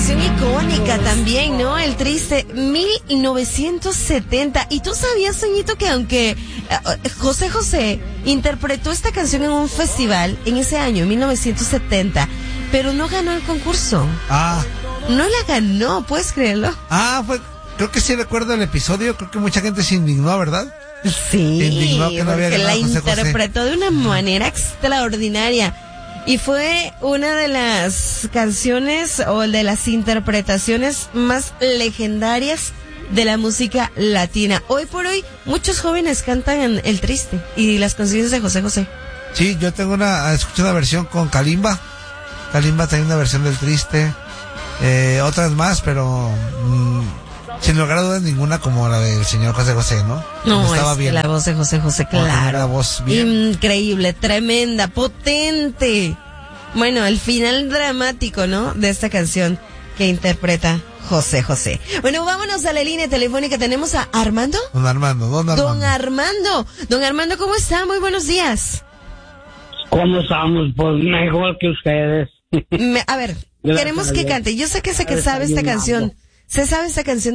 canción icónica también, ¿no? El Triste, 1970. ¿Y tú sabías, Toñito, que aunque José José interpretó esta canción en un festival en ese año, 1970, pero no ganó el concurso? No la ganó, ¿puedes creerlo? Creo que sí recuerdo el episodio, creo que mucha gente se indignó, ¿verdad? Sí, se indignó que no había porque la ganado José José. interpretó de una manera extraordinaria. Y fue una de las canciones o de las interpretaciones más legendarias de la música latina. Hoy por hoy, muchos jóvenes cantan El Triste y las canciones de José José. Sí, yo escuché una versión con Kalimba. Kalimba tiene una versión del Triste. Otras más, pero sin lugar a dudas ninguna como la del señor José José, ¿no? No, es bien. La voz de José José, claro. La voz bien. Increíble, tremenda, potente. Bueno, el final dramático, ¿no? De esta canción que interpreta José José. Bueno, vámonos a la línea telefónica. Tenemos a Armando. Don Armando. Don Armando, ¿cómo está? Muy buenos días. ¿Cómo estamos? Pues mejor que ustedes. A ver, queremos que cante. Yo sé que sabe esta canción. ¿Se sabe esta canción